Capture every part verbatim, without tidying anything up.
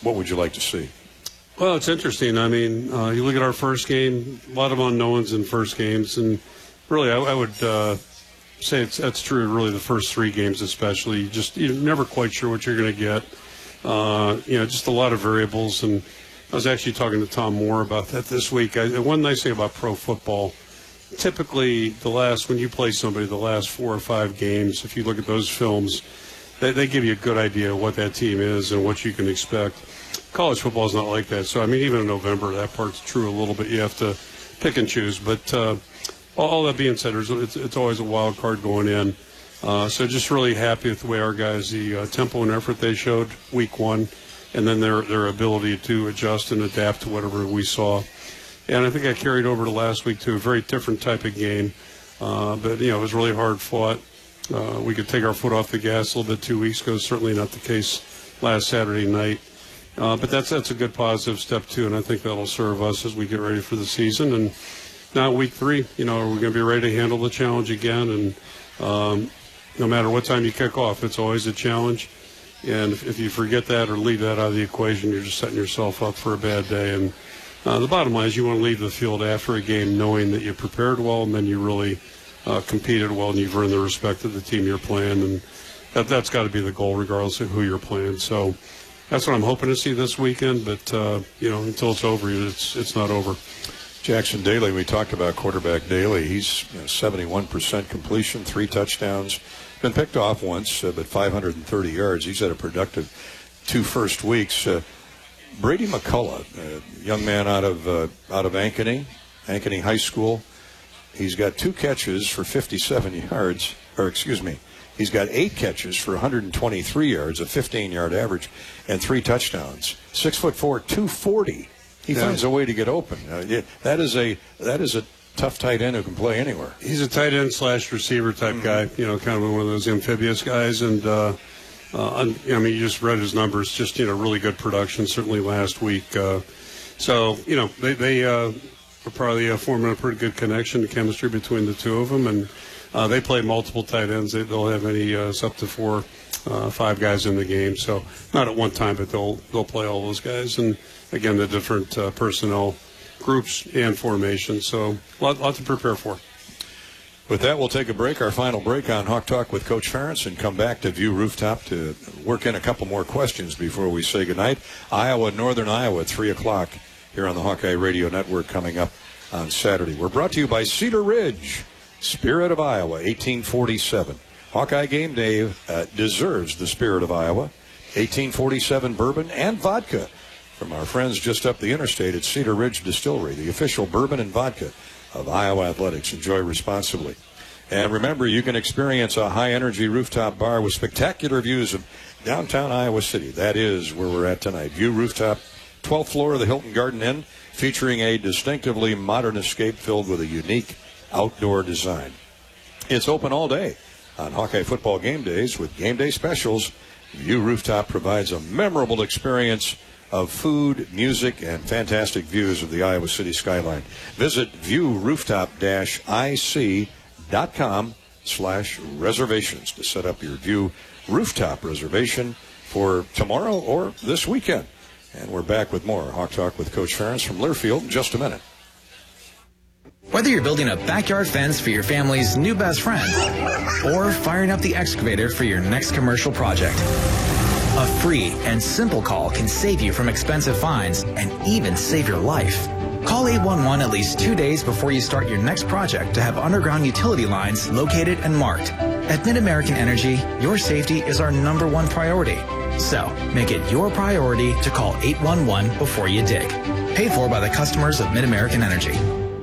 what would you like to see? Well, it's interesting. I mean, uh, you look at our first game, a lot of unknowns in first games, and really, I, I would uh, say it's, that's true. Really, the first three games, especially, you just you're never quite sure what you're going to get. Uh, you know, just a lot of variables. And I was actually talking to Tom Moore about that this week. I, one nice thing about pro football, typically the last when you play somebody, the last four or five games, if you look at those films, they, they give you a good idea of what that team is and what you can expect. College football is not like that. So, I mean, even in November, that part's true a little bit. You have to pick and choose. But uh, all, all that being said, there's, it's, it's always a wild card going in. Uh, so just really happy with the way our guys, the uh, tempo and effort they showed week one, and then their, their ability to adjust and adapt to whatever we saw. And I think I carried over to last week, too, a very different type of game. Uh, but, you know, it was really hard fought. Uh, we could take our foot off the gas a little bit two weeks ago. Certainly not the case last Saturday night. Uh, but that's that's a good positive step, too, and I think that'll serve us as we get ready for the season. And now week three, you know, we're going to be ready to handle the challenge again. And um, no matter what time you kick off, it's always a challenge. And if, if you forget that or leave that out of the equation, you're just setting yourself up for a bad day. And uh, the bottom line is you want to leave the field after a game knowing that you prepared well and then you really uh, competed well and you've earned the respect of the team you're playing. And that, that's got to be the goal regardless of who you're playing. So that's what I'm hoping to see this weekend, but, uh, you know, until it's over, it's it's not over. Jackson Daly, we talked about quarterback Daly. He's you know, seventy-one percent completion, three touchdowns. Been picked off once, uh, but five hundred thirty yards. He's had a productive two first weeks. Uh, Brady McCullough, a young man out of uh, out of Ankeny, Ankeny High School. He's got two catches for fifty-seven yards, or excuse me, he's got eight catches for one hundred twenty-three yards, a fifteen-yard average, and three touchdowns. Six foot four, two forty. He yeah. finds a way to get open. Uh, yeah, that is a that is a tough tight end who can play anywhere. He's a tight end slash receiver type mm-hmm. guy. You know, kind of one of those amphibious guys. And uh, uh, I mean, you just read his numbers. Just you know, really good production. Certainly last week. Uh, so you know, they they uh, are probably uh, forming a pretty good connection, the chemistry between the two of them, and. Uh, they play multiple tight ends. They, they'll have any uh, it's up to four, uh, five guys in the game. So not at one time, but they'll they'll play all those guys. And again, the different uh, personnel groups and formations. So a lot, lot to prepare for. With that, we'll take a break. Our final break on Hawk Talk with Coach Ferentz, and come back to View Rooftop to work in a couple more questions before we say goodnight. Iowa, Northern Iowa, at three o'clock here on the Hawkeye Radio Network coming up on Saturday. We're brought to you by Cedar Ridge. Spirit of Iowa, eighteen forty-seven. Hawkeye Game Day uh, deserves the Spirit of Iowa. eighteen forty-seven bourbon and vodka from our friends just up the interstate at Cedar Ridge Distillery, the official bourbon and vodka of Iowa Athletics. Enjoy responsibly. And remember, you can experience a high-energy rooftop bar with spectacular views of downtown Iowa City. That is where we're at tonight. View Rooftop, twelfth floor of the Hilton Garden Inn, featuring a distinctively modern escape filled with a unique outdoor design. It's open all day on Hawkeye football game days with game day specials. View Rooftop provides a memorable experience of food, music, and fantastic views of the Iowa City skyline. Visit view rooftop dash I C dot com slash reservations to set up your View Rooftop reservation for tomorrow or this weekend. And we're back with more Hawk Talk with Coach Ferentz from Learfield in just a minute. Whether you're building a backyard fence for your family's new best friend or firing up the excavator for your next commercial project, a free and simple call can save you from expensive fines and even save your life. Call eight one one at least two days before you start your next project to have underground utility lines located and marked. At Mid-American Energy, your safety is our number one priority. So, make it your priority to call eight one one before you dig. Paid for by the customers of Mid-American Energy.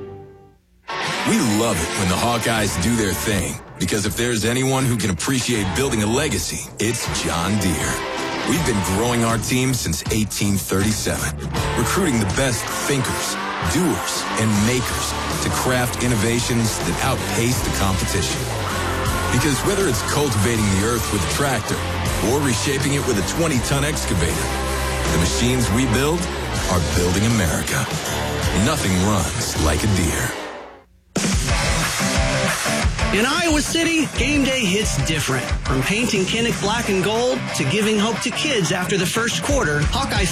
We love it when the Hawkeyes do their thing, because if there's anyone who can appreciate building a legacy, it's John Deere. We've been growing our team since eighteen thirty-seven, recruiting the best thinkers, doers, and makers to craft innovations that outpace the competition. Because whether it's cultivating the earth with a tractor or reshaping it with a twenty-ton excavator, the machines we build are building America. Nothing runs like a Deere. In Iowa City, game day hits different. From painting Kinnick black and gold to giving hope to kids after the first quarter, Hawkeye